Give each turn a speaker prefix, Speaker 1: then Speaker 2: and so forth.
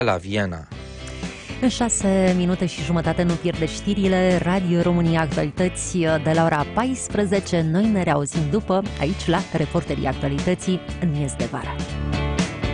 Speaker 1: la Viena.
Speaker 2: În 6 minute și jumătate nu pierde știrile Radio România Actualități de la ora 14. Noi ne reauzim după, aici la Reporterii Actualității în miez de vară.